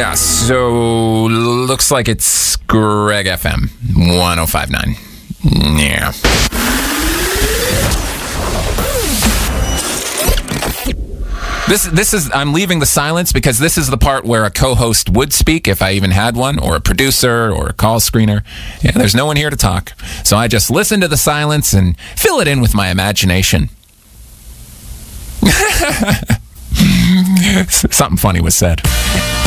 Yeah, so looks like it's Greg FM 105.9. Yeah. This is, I'm leaving the silence because this is the part where a co-host would speak if I even had one, or a producer or a call screener. Yeah, there's no one here to talk. So I just listen to the silence and fill it in with my imagination. Something funny was said.